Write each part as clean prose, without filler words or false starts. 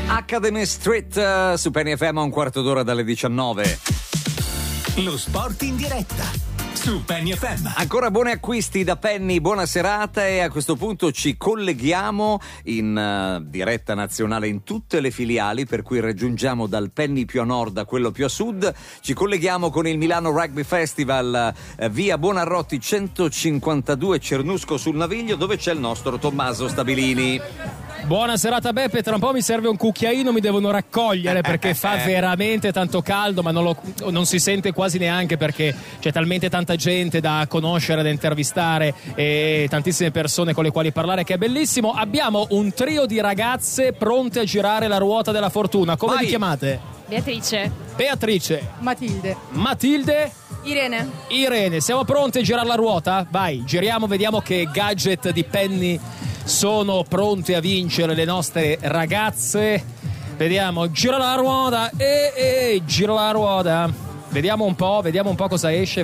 Academy Street su Penny FM a un quarto d'ora dalle 19. Lo sport in diretta su Penny FM. Ancora buoni acquisti da Penny, buona serata, e a questo punto ci colleghiamo in diretta nazionale in tutte le filiali, per cui raggiungiamo dal Penny più a nord a quello più a sud. Ci colleghiamo con il Milano Rugby Festival, via Buonarroti 152, Cernusco sul Naviglio, dove c'è il nostro Tommaso Stabilini. Buona serata Beppe, tra un po' mi serve un cucchiaino, mi devono raccogliere perché fa veramente tanto caldo, ma non si sente quasi neanche perché c'è talmente tanta gente da conoscere, da intervistare e tantissime persone con le quali parlare, che è bellissimo. Abbiamo un trio di ragazze pronte a girare la ruota della fortuna. Come vi chiamate? Beatrice. Matilde. Irene, siamo pronte a girare la ruota? Vai, giriamo, vediamo che gadget di Penny sono pronte a vincere le nostre ragazze. Vediamo, gira la ruota gira la ruota. Vediamo un po' cosa esce,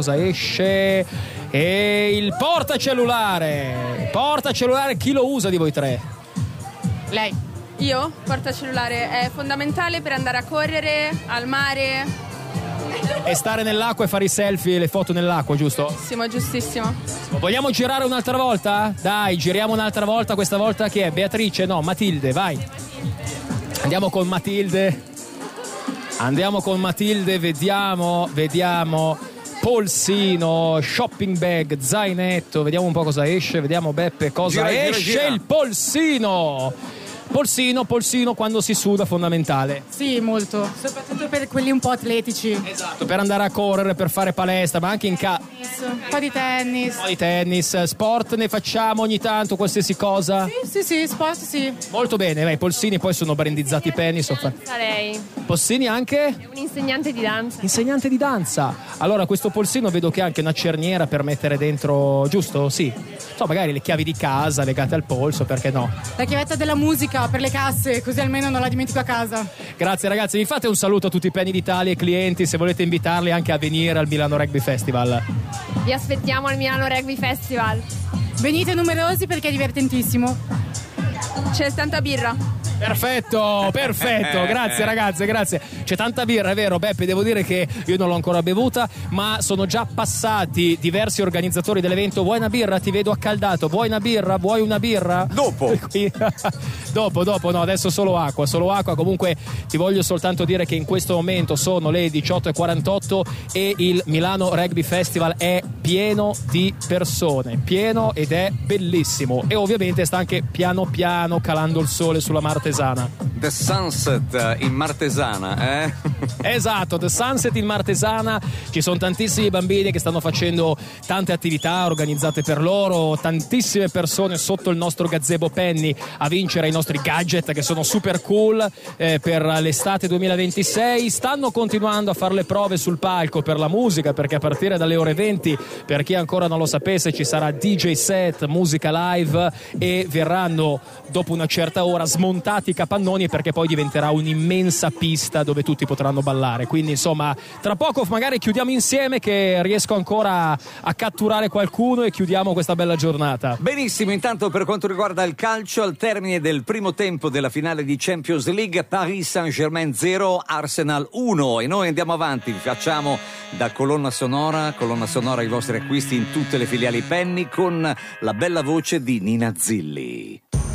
E il portacellulare, chi lo usa di voi tre? Lei. Io? Portacellulare è fondamentale per andare a correre, al mare. E stare nell'acqua e fare i selfie e le foto nell'acqua, giusto? Giustissimo. Vogliamo girare un'altra volta? Dai, giriamo un'altra volta. Questa volta chi è? Beatrice? No, Matilde, vai. Andiamo con Matilde, vediamo. Polsino, shopping bag, zainetto. Vediamo un po' cosa esce. Vediamo Beppe cosa esce. Gira. Il polsino. Polsino quando si suda, fondamentale. Sì, molto, soprattutto per quelli un po' atletici. Esatto, per andare a correre, per fare palestra, ma anche in casa. Un po' di tennis. Sport ne facciamo ogni tanto, qualsiasi cosa? Sì, sport sì. Molto bene, i polsini poi sono brandizzati Penny. Lei. Polsini anche? È un insegnante di danza. Insegnante di danza. Allora questo polsino vedo che ha anche una cerniera per mettere dentro, giusto? Sì. Magari le chiavi di casa legate al polso, perché no? La chiavetta della musica per le casse, così almeno non la dimentico a casa. Grazie ragazzi, vi fate un saluto a tutti i Penny d'Italia e clienti, se volete invitarli anche a venire al Milano Rugby Festival. Vi aspettiamo al Milano Rugby Festival. Venite numerosi perché è divertentissimo. C'è tanta birra. Perfetto, grazie ragazze, grazie. C'è tanta birra, è vero Beppe, devo dire che io non l'ho ancora bevuta, ma sono già passati diversi organizzatori dell'evento. Vuoi una birra? Ti vedo accaldato. Vuoi una birra? Dopo no, adesso solo acqua. Comunque ti voglio soltanto dire che in questo momento sono le 18:48 e il Milano Rugby Festival è pieno di persone, pieno, ed è bellissimo, e ovviamente sta anche piano piano calando il sole sulla Martesana. The Sunset in Martesana, eh? Esatto, The Sunset in Martesana. Ci sono tantissimi bambini che stanno facendo tante attività organizzate per loro, tantissime persone sotto il nostro gazebo Penny a vincere i nostri gadget che sono super cool per l'estate 2026. Stanno continuando a fare le prove sul palco per la musica, perché a partire dalle ore 20, per chi ancora non lo sapesse, ci sarà DJ set, musica live, e verranno dopo una certa ora smontati i capannoni, perché poi diventerà un'immensa pista dove tutti potranno ballare. Quindi insomma, tra poco magari chiudiamo insieme, che riesco ancora a catturare qualcuno, e chiudiamo questa bella giornata. Benissimo, intanto per quanto riguarda il calcio, al termine del primo tempo della finale di Champions League, Paris Saint-Germain 0, Arsenal 1, e noi andiamo avanti, facciamo da colonna sonora i vostri acquisti in tutte le filiali Penny con la bella voce di Nina Zilli.